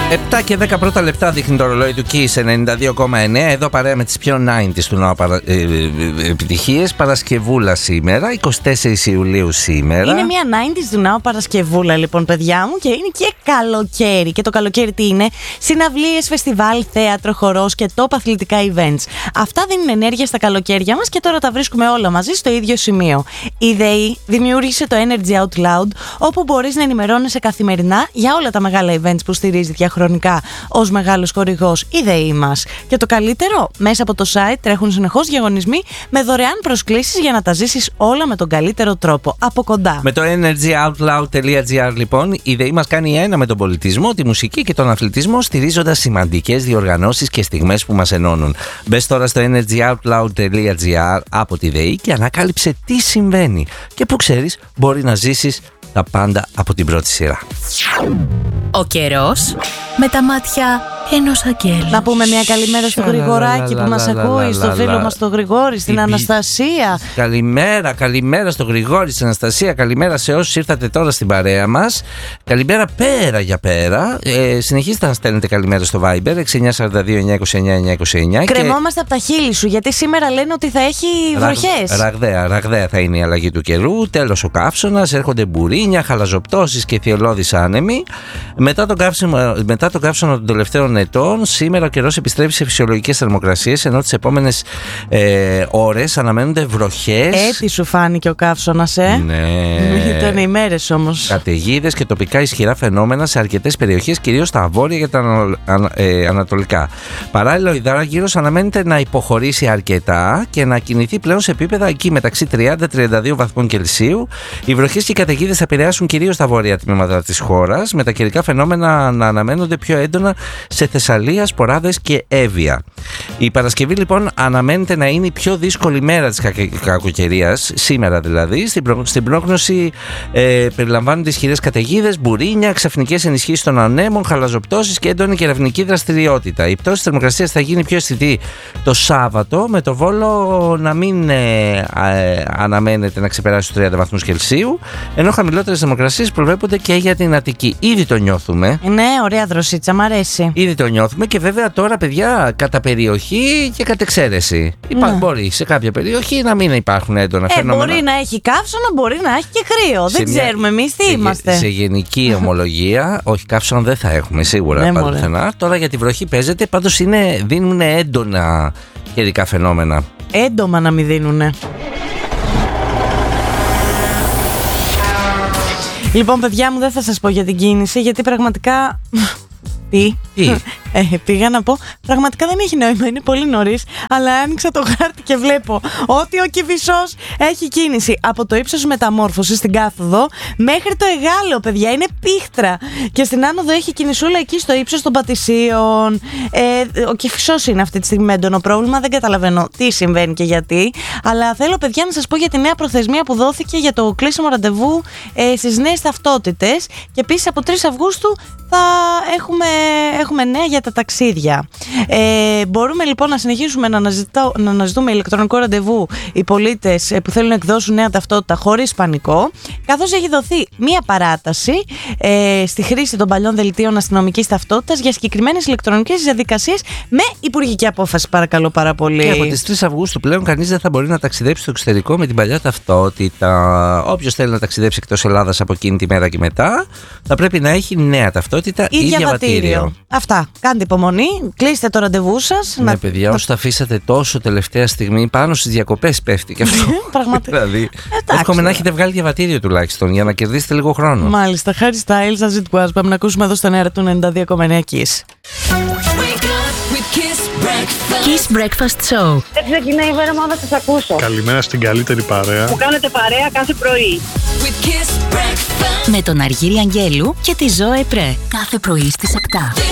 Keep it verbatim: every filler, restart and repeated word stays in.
επτά και δέκα πρώτα λεπτά δείχνει το ρολόι του Kiss ενενήντα δύο κόμμα εννέα. Εδώ παρέα με τις πιο ενενήντα του ναού παρα... ε, ε, επιτυχίες. Παρασκευούλα σήμερα, εικοστή τέταρτη Ιουλίου σήμερα. Είναι μια ενενήντα του ναού Παρασκευούλα, λοιπόν, παιδιά μου, και είναι και καλοκαίρι. Και το καλοκαίρι τι είναι? Συναυλίες, φεστιβάλ, θέατρο, χορός και top αθλητικά events. Αυτά δίνουν ενέργεια στα καλοκαίρια μας και τώρα τα βρίσκουμε όλα μαζί στο ίδιο σημείο. Η ΔΕΗ δημιούργησε το Energy Out Loud, όπου μπορείς να ενημερώνεσαι καθημερινά για όλα τα μεγάλα events που στηρίζει διαχρονικά ως μεγάλος χορηγός η ΔΕΗ μας. Και το καλύτερο, μέσα από το site τρέχουν συνεχώς διαγωνισμοί με δωρεάν προσκλήσεις για να τα ζήσεις όλα με τον καλύτερο τρόπο, από κοντά. Με το energy out loud τελεία gr, λοιπόν, η ΔΕΗ μας κάνει ένα με τον πολιτισμό, τη μουσική και τον αθλητισμό, στηρίζοντας σημαντικές διοργανώσεις και στιγμές που μας ενώνουν. Μπες τώρα στο energy out loud τελεία gr από τη ΔΕΗ και ανακάλυψε τι συμβαίνει. Και που ξέρεις, μπορεί να ζήσεις τα πάντα από την πρώτη σειρά. Ο καιρός με τα μάτια ενός αγγέλου. Να πούμε μια καλημέρα στο Γρηγοράκι που μας ακούει, στο φίλο μας τον Γρηγόρη, στην Αναστασία. Καλημέρα, καλημέρα στο Γρηγόρη, στην Αναστασία. Καλημέρα σε όσους ήρθατε τώρα στην παρέα μας. Καλημέρα πέρα για πέρα. Ε, συνεχίστε να στέλνετε καλημέρα στο Viber έξι εννιά τέσσερα δύο εννιά δύο εννιά εννιά εννιά. Κρεμόμαστε και... από τα χείλη σου, γιατί σήμερα λένε ότι θα έχει βροχές. Ραγδαία, ραγδαία θα είναι η αλλαγή του καιρού. Τέλος ο καύσωνας, έρχονται μπουρίνια, χαλαζοπτώσεις και θυελλώδεις άνεμοι. Μετά τον καύσωνο, μετά τον καύσωνο των τελευταίων ετών, σήμερα ο καιρός επιστρέφει σε φυσιολογικές θερμοκρασίες, ενώ τις επόμενες ε, ώρες αναμένονται βροχές. Έτσι σου φάνηκε ο καύσωνας, ε. Ναι. Ήταν οι μέρες όμως. Καταιγίδες και τοπικά ισχυρά φαινόμενα σε αρκετές περιοχές, κυρίως στα βόρεια και τα ανα, ανα, ε, ανατολικά. Παράλληλα, ο υδράγυρος αναμένεται να υποχωρήσει αρκετά και να κινηθεί πλέον σε επίπεδα εκεί μεταξύ τριάντα με τριάντα δύο βαθμών Κελσίου. Οι βροχές και οι καταιγίδες θα επηρεάσουν κυρίως τα βόρεια τμήματα της χώρας, με τα καιρικά φαινόμενα να αναμένονται πιο έντονα σε Θεσσαλία, Σποράδες και Εύβοια. Η Παρασκευή, λοιπόν, αναμένεται να είναι η πιο δύσκολη μέρα της κακοκαιρίας, σήμερα δηλαδή. Στην, προ... στην πρόγνωση ε, περιλαμβάνονται ισχυρές καταιγίδες, μπουρίνια, ξαφνικές ενισχύσεις των ανέμων, χαλαζοπτώσεις και έντονη κεραυνική δραστηριότητα. Η πτώση της θερμοκρασίας θα γίνει πιο αισθητή το Σάββατο, με το Βόλο να μην ε, ε, αναμένεται να ξεπεράσει τους τριάντα βαθμούς Κελσίου, ενώ χαμηλότερες θερμοκρασίες προβλέπονται και για την Αττική. Ήδη το νιώθουμε. Ναι, ωραία δροσίτσα, μ' αρέσει. Ήδη το νιώθουμε και βέβαια τώρα, παιδιά, κατά περιοχή και κατ' εξαίρεση. Υπά, ναι. Μπορεί σε κάποια περιοχή να μην υπάρχουν έντονα ε, φαινόμενα. Μπορεί να έχει καύσωνα, μπορεί να έχει και κρύο. Σε δεν μια... ξέρουμε εμείς τι σε, είμαστε. Σε γενική ομολογία, όχι, καύσωνα δεν θα έχουμε σίγουρα. Ναι, πουθενά. Τώρα για τη βροχή παίζεται, πάντως είναι, δίνουν έντονα καιρικά φαινόμενα. Έντομα να μην δίνουνε. Λοιπόν, παιδιά μου, δεν θα σας πω για την κίνηση, γιατί πραγματικά... Τι, Τι? Ε, πήγα να πω, πραγματικά δεν έχει νόημα, είναι πολύ νωρίς, αλλά άνοιξα το χάρτη και βλέπω ότι ο Κηφισός έχει κίνηση από το ύψος Μεταμόρφωσης στην κάθοδο μέχρι το Εγάλεο, παιδιά, είναι πίχτρα. Και στην άνοδο έχει κινησούλα εκεί στο ύψος των Πατησίων. Ε, ο Κηφισός είναι αυτή τη στιγμή με έντονο πρόβλημα, δεν καταλαβαίνω τι συμβαίνει και γιατί. Αλλά θέλω, παιδιά, να σας πω για τη νέα προθεσμία που δόθηκε για το κλείσιμο ραντεβού ε, στις νέες ταυτότητες. Και επίσης από τρεις Αυγούστου θα έχουμε, έχουμε νέα για τα ταξίδια. Ε, μπορούμε λοιπόν να συνεχίσουμε να, αναζητώ, να αναζητούμε ηλεκτρονικό ραντεβού οι πολίτες που θέλουν να εκδώσουν νέα ταυτότητα χωρίς πανικό, καθώς έχει δοθεί μία παράταση ε, στη χρήση των παλιών δελτίων αστυνομικής ταυτότητας για συγκεκριμένες ηλεκτρονικές διαδικασίες με υπουργική απόφαση, παρακαλώ πάρα πολύ. Και από τις τρεις Αυγούστου πλέον κανείς δεν θα μπορεί να ταξιδέψει στο εξωτερικό με την παλιά ταυτότητα. Όποιος θέλει να ταξιδέψει εκτός Ελλάδας από εκείνη τη μέρα και μετά, θα πρέπει να έχει νέα ταυτότητα ή, ή διαβατήριο. Αυτά. Κάντε υπομονή, κλείστε το ραντεβού σας. Ναι, να... παιδιά, όσο τα αφήσατε τόσο τελευταία στιγμή, πάνω στις διακοπές πέφτει και αυτό. Πραγματικά. Δηλαδή, εύχομαι να έχετε βγάλει διαβατήριο τουλάχιστον για να κερδίσετε λίγο χρόνο. Μάλιστα. Χάρη Styles, As It Was. Πάμε να ακούσουμε εδώ στον αέρα του ενενήντα δύο κόμμα εννέα Kiss. Kiss Breakfast Show. Δεν ξεκινάει η μέρα μου, θα σας ακούσω. Καλημέρα στην καλύτερη παρέα. Που κάνετε παρέα κάθε πρωί. Με τον Αργύρη Αγγέλου και τη Ζώε Πρέ. Κάθε πρωί στις επτά.